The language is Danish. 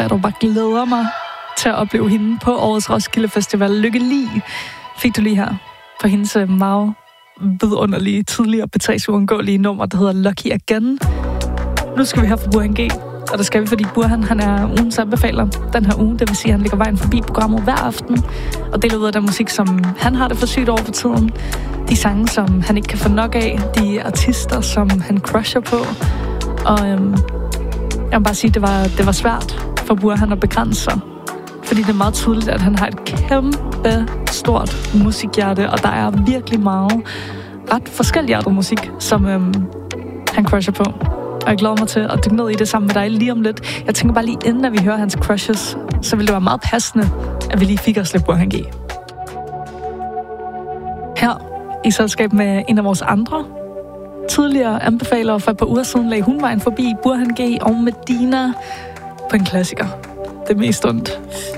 jeg dog bare glæder mig til at opleve hende på årets Roskilde Festival. Lykke lige fik du lige her for hendes meget vidunderlige, tidligere P3's uundgåelige nummer, der hedder Lucky Again. Nu skal vi høre fra Burhan G, og det skal vi, fordi Burhan, han er ugens anbefaler den her uge. Det vil sige, at han ligger vejen forbi programmet hver aften og deler ud af den musik, som han har det for sygt over for tiden. De sange, som han ikke kan få nok af. De artister, som han crusher på. Og jeg vil bare sige, at det var svært for Burhan at begrænse sig. Fordi det er meget tydeligt, at han har et kæmpe stort musikhjerte, og der er virkelig meget ret forskelligartet musik, som han crusher på. Og jeg glæder mig til at dykke ned i det sammen med dig lige om lidt. Jeg tænker bare lige inden, at vi hører hans crushes, så vil det være meget passende, at vi lige fik os lidt Burhan G. Her i selskab med en af vores andre tidligere anbefalere for et par uger siden lagde hun vejen forbi Burhan G og Medina på en klassiker. Det mest ondt.